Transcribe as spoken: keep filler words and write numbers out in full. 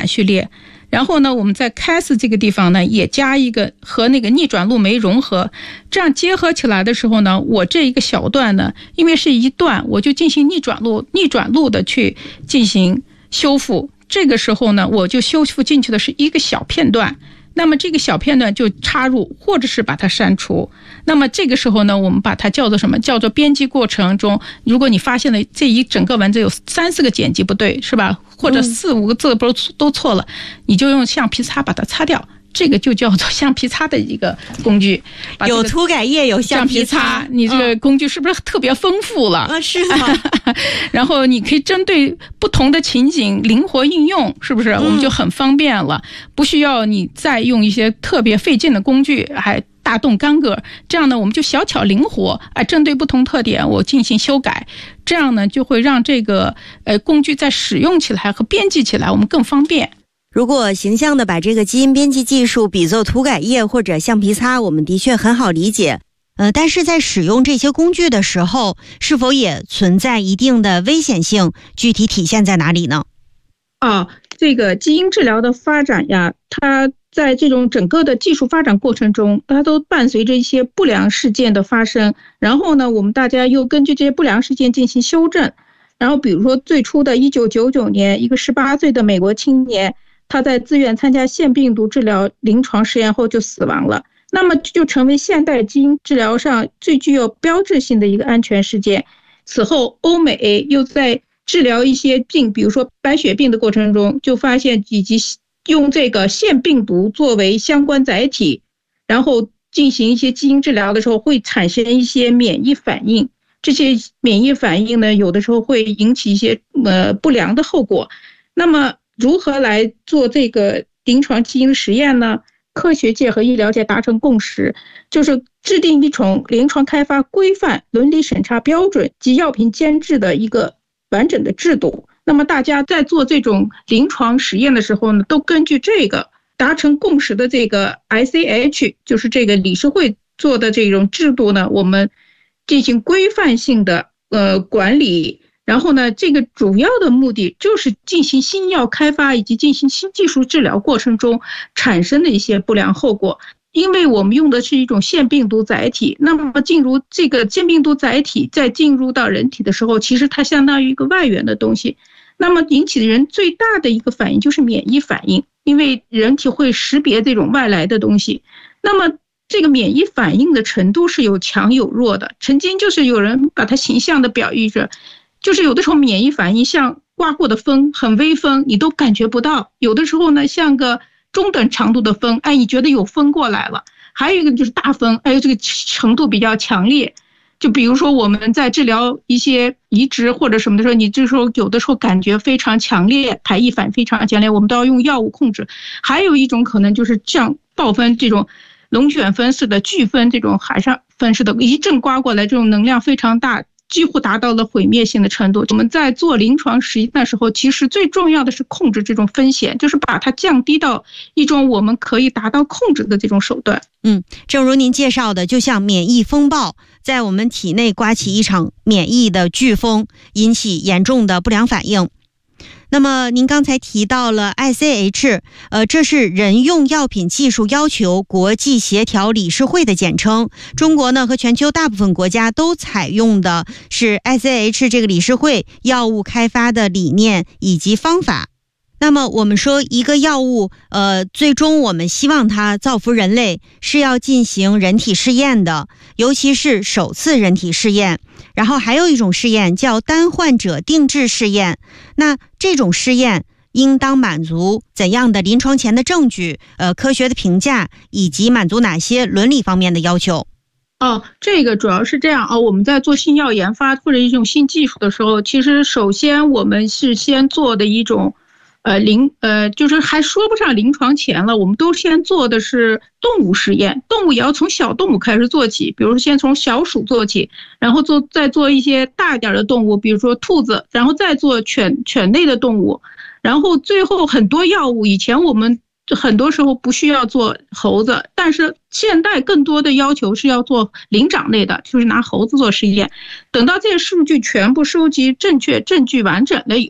序列。然后呢，我们在 Cas 这个地方呢，也加一个和那个逆转录酶融合，这样结合起来的时候呢，我这一个小段呢，因为是一段，我就进行逆转录、逆转录的去进行修复。这个时候呢，我就修复进去的是一个小片段。那么这个小片段就插入，或者是把它删除。那么这个时候呢，我们把它叫做什么？叫做编辑过程中，如果你发现了这一整个文字有三四个剪辑不对，是吧？或者四五个字不都错了，你就用橡皮擦把它擦掉。这个就叫做橡皮擦的一个工具， 有涂改液，有橡皮擦， 你这个工具是不是特别丰富了？ 啊，是的。 然后你可以针对不同的情景灵活应用，是不是？我们就很方便了，不需要你再用一些特别费劲的工具，还大动干戈。这样呢，我们就小巧灵活，哎，针对不同特点我进行修改，这样呢就会让这个呃工具在使用起来和编辑起来我们更方便。 如果形象的把这个基因编辑技术比作涂改液或者橡皮擦，我们的确很好理解。呃，但是在使用这些工具的时候，是否也存在一定的危险性？具体体现在哪里呢？ 啊，这个基因治疗的发展呀，它在这种整个的技术发展过程中，它都伴随着一些不良事件的发生。然后呢，我们大家又根据这些不良事件进行修正。然后比如说最初的一九九九年，一个十八岁的美国青年，他在自愿参加腺病毒治疗临床试验后就死亡了，那么就成为现代基因治疗上最具有标志性的一个安全事件。此后，欧美又在治疗一些病，比如说白血病的过程中，就发现以及用这个腺病毒作为相关载体，然后进行一些基因治疗的时候，会产生一些免疫反应。这些免疫反应呢，有的时候会引起一些呃不良的后果。那么如何来做这个临床基因实验呢？科学界和医疗界达成共识，就是制定一种临床开发规范、伦理审查标准及药品监制的一个完整的制度。那么大家在做这种临床实验的时候呢，都根据这个达成共识的这个 I C H， 就是这个理事会做的这种制度呢，我们进行规范性的呃管理。然后呢，这个主要的目的就是进行新药开发以及进行新技术治疗过程中产生的一些不良后果。因为我们用的是一种腺病毒载体，那么进入这个腺病毒载体在进入到人体的时候，其实它相当于一个外源的东西，那么引起的人最大的一个反应就是免疫反应，因为人体会识别这种外来的东西。那么这个免疫反应的程度是有强有弱的，曾经就是有人把它形象的表喻着，就是有的时候免疫反应像刮过的风，很微风，你都感觉不到；有的时候呢，像个中等长度的风，哎，你觉得有风过来了；还有一个就是大风，哎，这个程度比较强烈。就比如说我们在治疗一些移植或者什么的时候，你这时候有的时候感觉非常强烈，排异反非常强烈，我们都要用药物控制。还有一种可能就是像暴风这种龙卷风式的、飓风这种海上风式的，一阵刮过来，这种能量非常大，几乎达到了毁灭性的程度。我们在做临床实验的时候，其实最重要的是控制这种风险，就是把它降低到一种我们可以达到控制的这种手段。 嗯，正如您介绍的，就像免疫风暴，在我们体内刮起一场免疫的飓风，引起严重的不良反应。那么您刚才提到了 I C H， 呃，这是人用药品技术要求国际协调理事会的简称。中国呢和全球大部分国家都采用的是 I C H 这个理事会药物开发的理念以及方法。那么我们说一个药物，呃，最终我们希望它造福人类，是要进行人体试验的，尤其是首次人体试验。然后还有一种试验叫单患者定制试验，那这种试验应当满足怎样的临床前的证据、呃，科学的评价，以及满足哪些伦理方面的要求？ 哦，这个主要是这样啊、哦，我们在做新药研发或者一种新技术的时候，其实首先我们是先做的一种呃临呃，就是还说不上临床前了，我们都先做的是动物实验，动物也要从小动物开始做起，比如说先从小鼠做起，然后做再做一些大点的动物，比如说兔子，然后再做犬犬类的动物，然后最后很多药物，以前我们很多时候不需要做猴子，但是现在更多的要求是要做灵长类的，就是拿猴子做实验。等到这些数据全部收集正确、证据完整了以